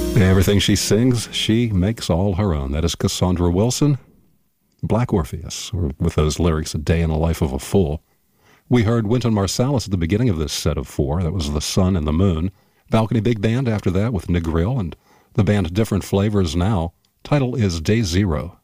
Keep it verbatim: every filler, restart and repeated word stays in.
Everything she sings, she makes all her own. That is Cassandra Wilson, Black Orpheus, or with those lyrics, A Day in the Life of a Fool. We heard Wynton Marsalis at the beginning of this set of four. That was The Sun and the Moon. Balcony Big Band after that with Negril, and the band Different Flavors now. Title is Day Zero.